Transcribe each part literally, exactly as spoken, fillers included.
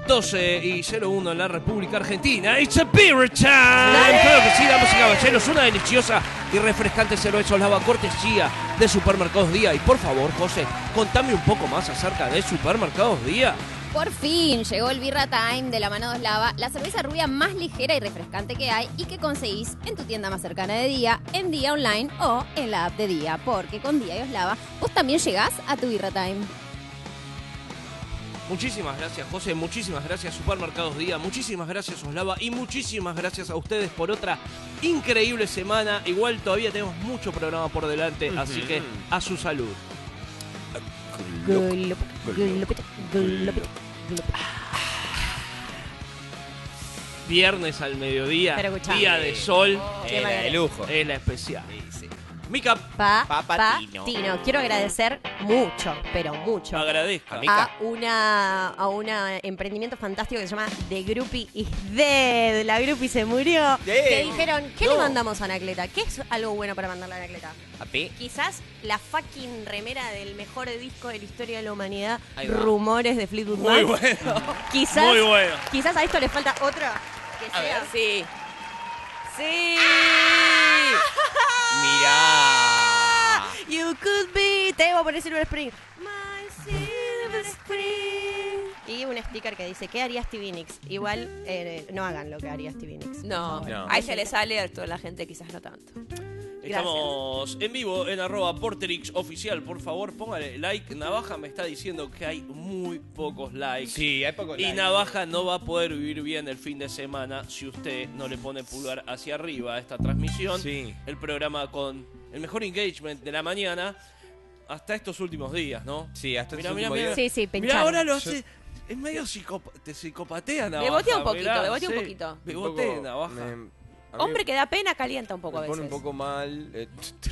doce y cero uno en la República Argentina. It's a beer time. Claro que sí, damas y caballeros, una deliciosa y refrescante cerveza Oslava, cortesía de Supermercados Día. Y por favor, José, contame un poco más acerca de Supermercados Día. Por fin llegó el Birra Time de la mano de Oslava, la cerveza rubia más ligera y refrescante que hay y que conseguís en tu tienda más cercana de Día, en Día Online o en la app de Día, porque con Día y Oslava vos también llegás a tu Birra Time. Muchísimas gracias, José, muchísimas gracias, Supermercados Día, muchísimas gracias, Oslava, y muchísimas gracias a ustedes por otra increíble semana. Igual todavía tenemos mucho programa por delante, uh-huh. así que a su salud. Gulup, gulup, gulup, gulup. Viernes al mediodía, día de sol, oh, es la de lujo, es la especial. Sí, sí. Mica pa, Papatino. Patino. Quiero agradecer mucho, pero mucho. Agradezca. A una a un emprendimiento fantástico que se llama The Groupie is Dead. La Groupie se murió. Dead. Que dijeron, ¿qué No. le mandamos a Anacleta? ¿Qué es algo bueno para mandarle a Anacleta? ¿Papi? Quizás la fucking remera del mejor disco de la historia de la humanidad, Ahí va. Rumores de Fleetwood Muy Mac. bueno. Quizás, Muy bueno. quizás a esto le falta otra que A sea. ver. Sí. Sí. Mirá. You could be. Te voy a poner Silver Spring. My Silver Spring. Y un sticker que dice, ¿qué haría Stevie Nicks? Igual eh, no hagan lo que haría Stevie Nicks. No, No. a ella le sale, a toda la gente quizás no tanto. Estamos en vivo en arroba Porterix oficial. Por favor, póngale like. Navaja me está diciendo que hay muy pocos likes. Sí, hay poco Y like. Navaja no va a poder vivir bien el fin de semana si usted no le pone pulgar hacia arriba a esta transmisión. Sí. El programa con el mejor engagement de la mañana hasta estos últimos días, ¿no? Sí, hasta Mirá, estos mirá, últimos mirá. días. Sí, sí, Mirá, pincharon. ahora lo Yo- hace. Es medio psicopa, te psicopatea Navaja. Bebotea un poquito, mirá, bebotea un sí. poquito. Bebotea poco- Navaja. me- a mí Hombre que da pena calienta un poco a me veces. pone un poco mal. eh,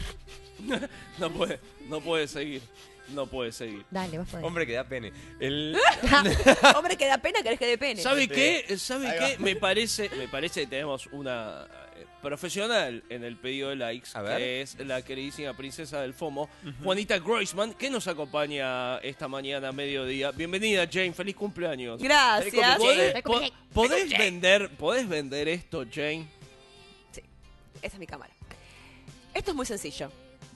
No puede, no puede seguir. No puede seguir. Dale, vos podés. Hombre que da pene. El... Hombre que da pena, querés que dé pene. ¿Sabe Sí. qué? ¿Sabe Ahí qué? va. Me parece, me parece que tenemos una eh, profesional en el pedido de likes, A ver. que es la queridísima princesa del FOMO, Juanita Groisman, que nos acompaña esta mañana a mediodía. Bienvenida, Jane, feliz cumpleaños. Gracias. ¿Podés, Sí. po- podés vender, podés vender esto, Jane? Sí, esa es mi cámara. Esto es muy sencillo.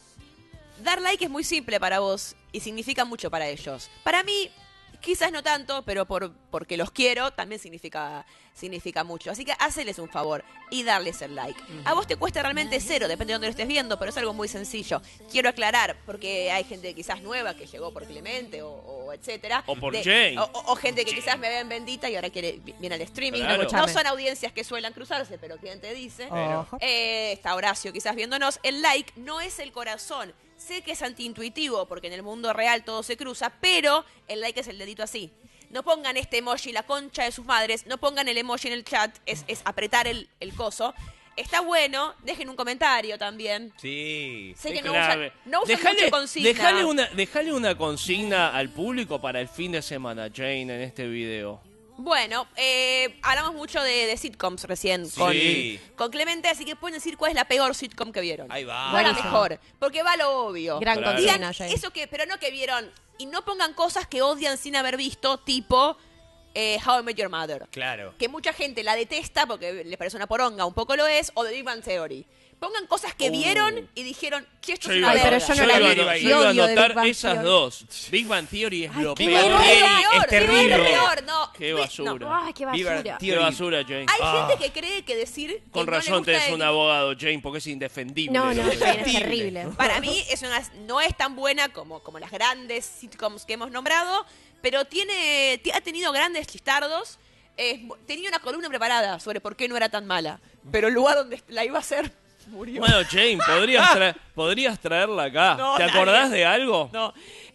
Dar like es muy simple para vos y significa mucho para ellos. Para mí, quizás no tanto, pero por porque los quiero también significa, significa mucho. Así que haceles un favor y darles el like. A vos te cuesta realmente cero, depende de dónde lo estés viendo, pero es algo muy sencillo. Quiero aclarar, porque hay gente quizás nueva que llegó por Clemente o, o etcétera. O por De- Jane. O, o- o gente que quizás me ve en Bendita y ahora quiere viene al streaming. Claro. No, no son audiencias que suelen cruzarse, pero quien te dice. Ojo. Eh, está Horacio quizás viéndonos. El like no es el corazón. Sé que es antiintuitivo porque en el mundo real todo se cruza, pero el like es el dedito así. No pongan este emoji, la concha de sus madres, no pongan el emoji en el chat, es, es apretar el, el coso. Está bueno, dejen un comentario también. Sí. Sé que Es no clave. usan, no usan Dejale- mucho consigna. dejale una, dejale una consigna al público para el fin de semana, Jane, en este video. Bueno, eh, hablamos mucho de, de sitcoms recién con, Sí. con Clemente, así que pueden decir cuál es la peor sitcom que vieron. Ahí va. No la Buenísimo. mejor, porque va lo obvio. Gran Claro. consigna, Digan Jane. eso que, pero no que vieron. Y no pongan cosas que odian sin haber visto, tipo eh, How I Met Your Mother. Claro. Que mucha gente la detesta porque les parece una poronga, un poco lo es, o The Big Bang Theory. Pongan cosas que Uh. vieron y dijeron que esto Yo es iba, una a- pero verga. yo no la iba a vi. no- Y yo iba a odio de Big anotar Bang esas Theory. dos. Big Bang Theory es lo qué peor. Es lo horror. peor, Es terrible. es lo peor, no. Qué Ve- basura. no. Ay, qué Viva- basura. Qué basura, Jane. Hay Ah. gente que cree que decir que Con no le razón gusta tenés el- un abogado, Jane, porque es indefendible. No, no, lo que Jane, es Terrible. terrible. Para mí es una, no es tan buena como, como las grandes sitcoms que hemos nombrado, pero tiene, ti- ha tenido grandes chistardos. Eh, tenía una columna preparada sobre por qué no era tan mala, pero el lugar donde la iba a hacer murió. Bueno, Jane, ¿podrías, tra- podrías traerla acá. No, ¿Te nadie. acordás de algo? No,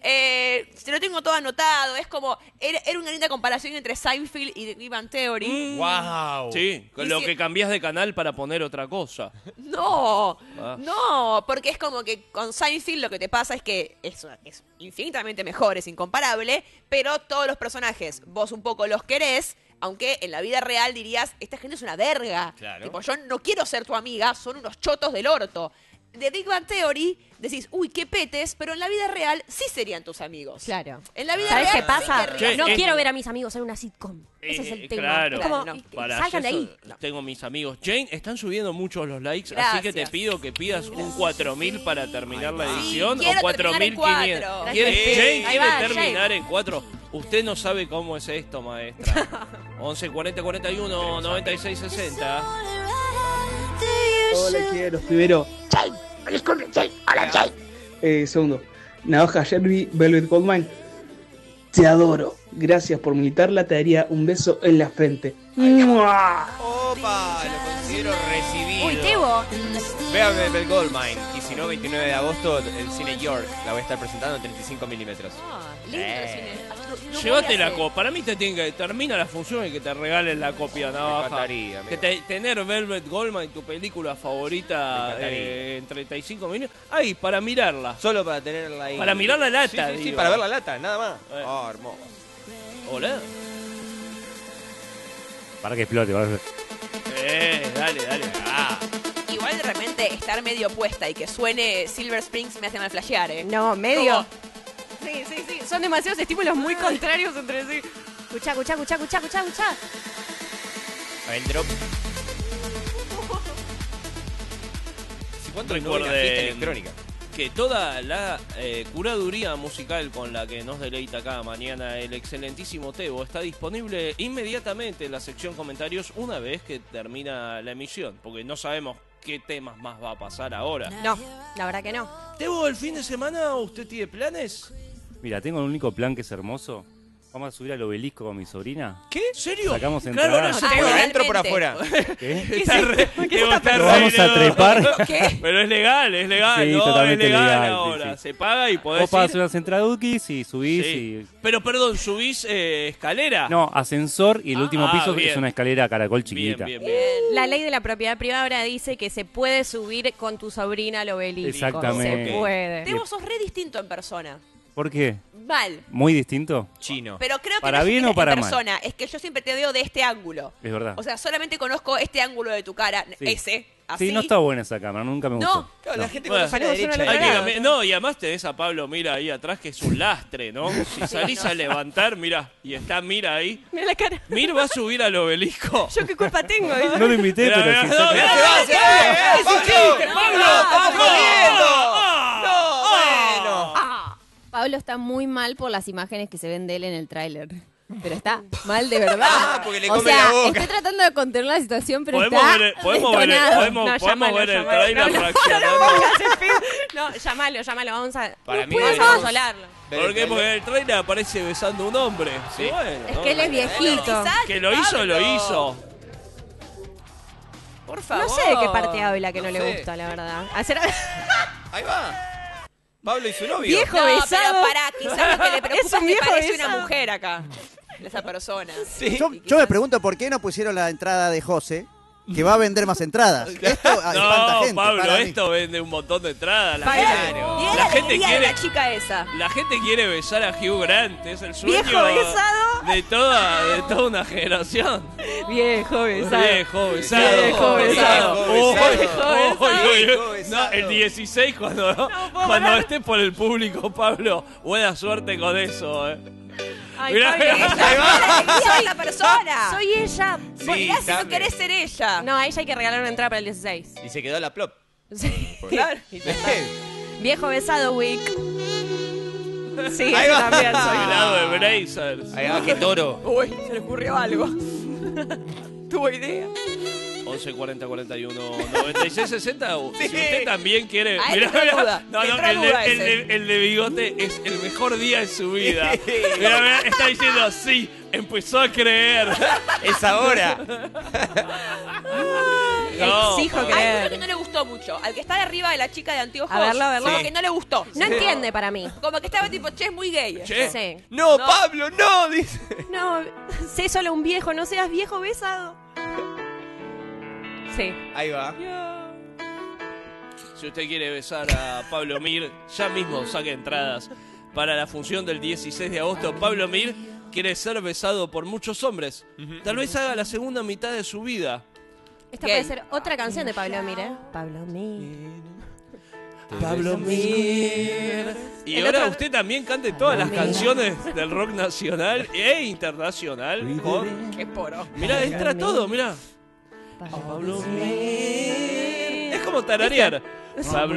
eh, se lo tengo todo anotado. Es como, era, era una linda comparación entre Seinfeld y The Big Bang Theory. Mm. Wow. Sí, con Y lo si- que cambiás de canal para poner otra cosa. No, Ah. no, porque es como que con Seinfeld lo que te pasa es que es, es infinitamente mejor, es incomparable, pero todos los personajes vos un poco los querés, aunque en la vida real dirías, esta gente es una verga. Claro. Tipo, yo no quiero ser tu amiga, son unos chotos del orto. de Big Bang Theory decís, uy, qué petes, pero en la vida real sí serían tus amigos. Claro. En la vida ¿Sabes real qué pasa? sí querrías. Che, No eh, quiero ver a mis amigos en una sitcom. Ese es Eh, el tema. Claro, Es como, no. y- y para salgan de eso ahí. tengo mis amigos. Jane, están subiendo muchos los likes, así que te Gracias. pido que pidas un cuatro mil para terminar la Sí, edición quiero o cuatro terminar en mil quinientos. cuatro. ¿Quiere- Gracias. Jane Ahí quiere va, terminar en cuatro. Usted no sabe cómo es esto, maestra. once cuarenta cuarenta y uno noventa y seis sesenta. Hola, quiero. Primero, eh, segundo, Navaja Shelby, Velvet Goldmine. Te adoro. Gracias por militarla. Te daría un beso en la frente. ¡Mua! Opa, lo considero recibido. Uy, Tebo. Vean Velvet Goldmine. Y si no, veintinueve de agosto, el Cine York. La voy a estar presentando en treinta y cinco milímetros. Lindo Eh. cine. No Llévate voy a la hacer- copia. Para mí te tiene que termina la función y que te regalen la copia, Navaja. encantaría, amigo. Que te- tener Velvet Goldmine, tu película Me favorita, encantaría. eh, en treinta y cinco minutos. Ahí, para mirarla. Solo para tenerla ahí. Para mirar la lata, Sí, sí, sí, digo. para ver la lata, nada más. Eh. Oh, hermoso. Hola. Para que explote, ¿vale? Eh, dale, dale. Ah. Igual de repente estar medio puesta y que suene Silver Springs me hace mal flashear, ¿eh? No, medio. ¿Cómo? Sí, sí, sí. Son demasiados estímulos muy contrarios entre sí. Escuchá, escuchá, escuchá, escuchá, escuchá, escuchá. El drop. ¿Sí, ¿Cuánto no Recuerden una fiesta electrónica? que toda la eh, curaduría musical con la que nos deleita cada mañana el excelentísimo Tebo está disponible inmediatamente en la sección comentarios una vez que termina la emisión, porque no sabemos qué temas más va a pasar ahora. No, la verdad que no. Tebo, ¿el fin de semana usted tiene planes? Mira, tengo un único plan que es hermoso. Vamos a subir al obelisco con mi sobrina. ¿Qué? ¿Serio? Sacamos Claro, ahora entradas. se Ah, ¿Por puede. adentro o por totalmente. afuera? ¿Qué? Está re- Tebo está Lo re vamos a loco. trepar. ¿Qué? Pero es legal, es legal, Sí, no, totalmente es legal, legal, sí, ahora. sí. Se paga y podés Vos pagas ir. unas entradukis y subís Sí. y... Pero perdón, ¿subís eh, escalera? No, ascensor y el último Ah, piso bien. es una escalera caracol Bien, chiquita. bien, bien. La ley de la propiedad privada ahora dice que se puede subir con tu sobrina al obelisco. Exactamente. Se puede. Tebo, sos re distinto en persona. ¿Por qué? Mal. ¿Muy distinto? Chino. Pero creo que ¿Para no es bien en- o para en mal? persona. Es que yo siempre te veo de este ángulo. Es verdad. O sea, solamente conozco este ángulo de tu cara. Sí. Ese. Así. Sí, no está buena esa cámara, nunca me No. gustó. Claro, la gente Bueno, conoce la ponemos uno derecha. al Hay otro que lado. cambiar- no, y además tenés a Pablo Mira ahí atrás, que es un lastre, ¿no? Si salís a levantar, mira, y está Mira ahí. Mira la cara. Mir va a subir al obelisco. Yo qué culpa tengo. Dice. No lo invité, Mirá, pero mirá, sí no, está- mirá, ¡Se va, se va! ¡Eh, ¡Es un chiste, Pablo! ¡Estamos ¡No! jodiendo! ¡Ah! ¡No, bueno! Pablo está muy mal por las imágenes que se ven de él en el tráiler. Pero está mal de verdad. Ah, porque le o come sea, la boca. estoy tratando de contener la situación, pero Podemos está ver, podemos ver, el- detonado. podemos, No, podemos llámalo, ver el llámalo. trailer No, no, reaccionando. No, llamalo, llamalo. Vamos a. Para no mí puedo deberíamos- consolarlo. ¿Por qué? Porque en el trailer aparece besando a un hombre. Sí. Bueno, Es ¿no? que él es viejito. Que lo hizo, lo hizo. Por favor. No sé de qué parte habla que no, No le sé. gusta, la verdad. Hacer... Ahí va. Pablo y su novio. Viejo No, besado. pero pará, quizás lo que le Es preocupa un es que viejo parece una besado. mujer acá. Esa persona. Sí. Yo, yo me pregunto por qué no pusieron la entrada de José, que va a vender más entradas. Esto ah, espanta No, gente. Pablo, para mí. esto vende un montón de entradas. La, Claro. gente, Y es la la gente alegría de quiere, la chica esa. la gente quiere besar a Hugh Grant. Es el sueño Viejo besado. de toda, de toda una generación. Viejo besado. Viejo besado. Viejo besado. Oh, Viejo oh, oh, oh, Viejo oh. besado. No, el dieciséis cuando, puedo cuando parar. esté por el público, Pablo. Buena suerte con eso. Eh. Ay, Mirá, Pablo, mirá. ella- Ahí va. La alegría de esta persona. Soy ella. Sí, Vos mirá si no dame. querés ser ella. No, a ella hay que regalar una entrada para el dieciséis. Y se quedó la plop. Sí. Claro. Viejo besado, Wick. Sí, Ahí ese va. también soy. Pelado de Brazers. Ahí va, qué toro. Uy, se le ocurrió algo. Tuvo idea. once cuarenta cuarenta y uno noventa y seis sesenta. Sí. Si usted también quiere. Ahí Mirá, entró mirá. duda, No, no, entró el, de, duda el, ese. de, el de bigote es el mejor día de su vida. Mirá, mirá, está diciendo sí, empezó a creer. Es ahora. No, Exijo Pablo. que- Hay uno que no le gustó mucho. Al que está de arriba de la chica de anteojos. A verlo, a verlo. Como Sí. que no le gustó. No entiende para mí. Como que estaba tipo, che, es muy gay. Che, Sí. No, No. Pablo, no, dice. No, sé solo un viejo, no seas viejo besado. Sí. Ahí va. si usted quiere besar a Pablo Mir, ya mismo saque entradas para la función del dieciséis de agosto. Pablo Mir quiere ser besado por muchos hombres. Tal vez haga la segunda mitad de su vida. Esta Gay. puede ser otra canción de Pablo Mir, ¿eh? Pablo Mir. Pablo Mir. Y El ahora otro- usted también cante todas las canciones del rock nacional e internacional. Con... Qué poro. Mirá, entra todo, mirá. Pablo Mir. Es como tararear. Pablo